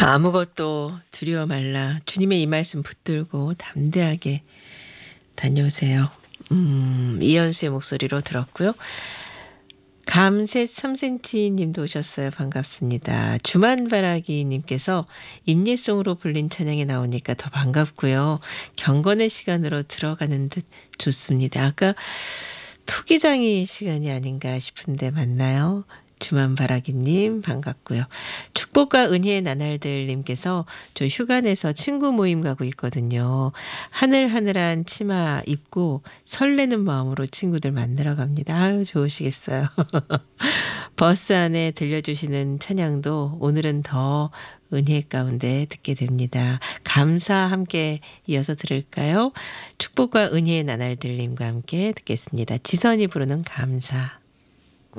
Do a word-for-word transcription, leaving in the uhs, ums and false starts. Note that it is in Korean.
아무것도 두려워 말라. 주님의 이 말씀 붙들고 담대하게 다녀오세요. 음, 이현수의 목소리로 들었고요. 감새 삼 센티미터 님도 오셨어요. 반갑습니다. 주만바라기 님께서 임예송으로 불린 찬양이 나오니까 더 반갑고요. 경건의 시간으로 들어가는 듯 좋습니다. 아까 투기장이 시간이 아닌가 싶은데 맞나요? 주만바라기님 반갑고요. 축복과 은혜의 나날들님께서 저 휴가 내서 친구 모임 가고 있거든요. 하늘하늘한 치마 입고 설레는 마음으로 친구들 만나러 갑니다. 아유 좋으시겠어요. 버스 안에 들려주시는 찬양도 오늘은 더 은혜 가운데 듣게 됩니다. 감사 함께 이어서 들을까요? 축복과 은혜의 나날들님과 함께 듣겠습니다. 지선이 부르는 감사.